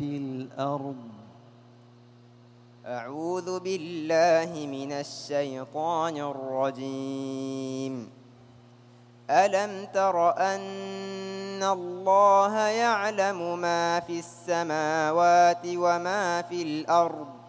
في الأرض. أعوذ بالله من الشيطان الرجيم. ألم تر أن الله يعلم ما في السماوات وما في الأرض